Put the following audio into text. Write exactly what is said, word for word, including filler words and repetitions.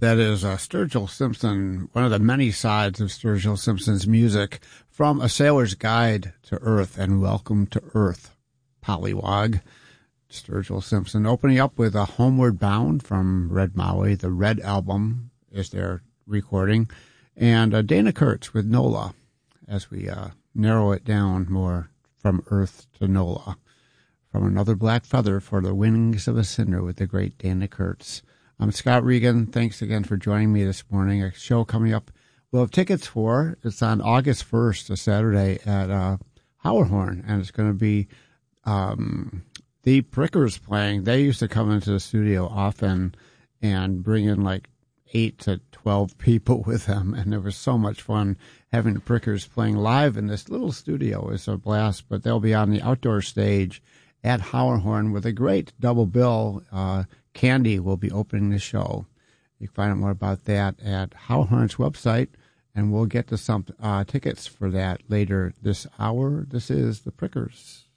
That is uh, Sturgill Simpson, one of the many sides of Sturgill Simpson's music, from A Sailor's Guide to Earth and Welcome to Earth, Pollywog. Sturgill Simpson opening up with a Homeward Bound from Red Maui. The Red Album is their recording. And uh, Dana Kurtz with NOLA, as we uh, narrow it down more from Earth to NOLA. From Another Black Feather for the Wings of a Cinder with the great Dana Kurtz. I'm Scott Regan. Thanks again for joining me this morning. A show coming up we'll have tickets for. It's on August first, a Saturday, at uh, Howard and it's going to be um, the Prickers playing. They used to come into the studio often and bring in like eight to twelve people with them, and it was so much fun having the Prickers playing live in this little studio. It's a blast, but they'll be on the outdoor stage at Howard with a great double bill. Uh, Candy will be opening the show. You can find out more about that at Howard's website, and we'll get to some uh, tickets for that later this hour. This is the Prickers.